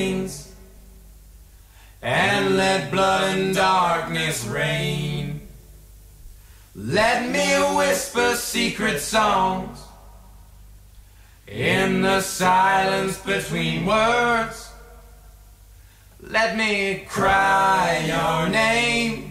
and let blood and darkness reign. Let me whisper secret songs in the silence between words. Let me cry your name